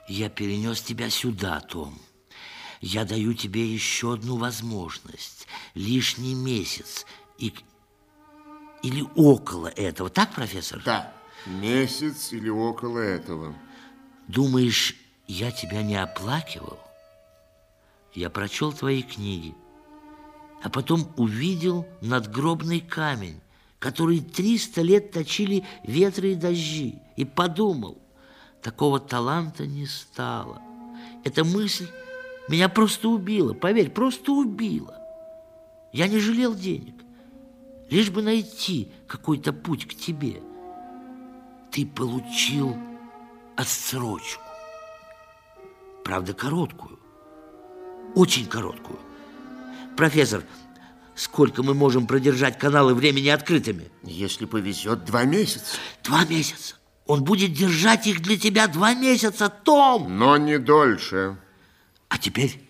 Я перенес тебя сюда, Том. Я даю тебе еще одну возможность. Лишний месяц. Или около этого. Так, профессор? Да, месяц или около этого. Думаешь, я тебя не оплакивал? Я прочел твои книги, а потом увидел надгробный камень, который 300 лет точили ветры и дожди, и подумал, такого таланта не стало. Эта мысль меня просто убила, поверь, просто убила. Я не жалел денег, лишь бы найти какой-то путь к тебе. Ты получил отсрочку, правда, короткую, очень короткую. Профессор, сколько мы можем продержать каналы времени открытыми? Если повезет, 2 месяца. 2 месяца. Он будет держать их для тебя 2 месяца, Том! Но не дольше. А теперь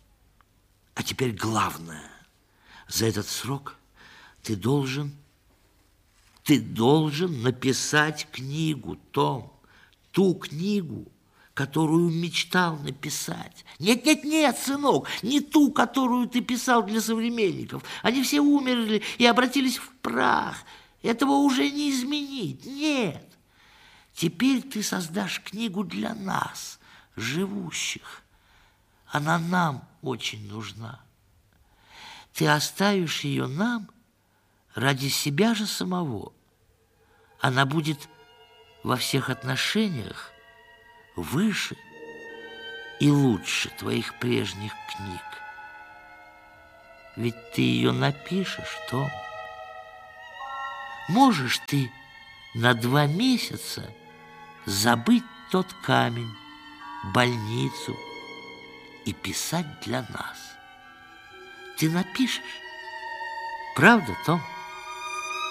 главное. За этот срок ты должен написать книгу, Том. Ту книгу, которую мечтал написать. Нет, сынок, не ту, которую ты писал для современников. Они все умерли и обратились в прах. Этого уже не изменить, нет. Теперь ты создашь книгу для нас, живущих. Она нам очень нужна. Ты оставишь ее нам ради себя же самого. Она будет во всех отношениях выше и лучше твоих прежних книг. Ведь ты ее напишешь, Том. Можешь ты на 2 месяца забыть тот камень, больницу и писать для нас. Ты напишешь, правда, Том?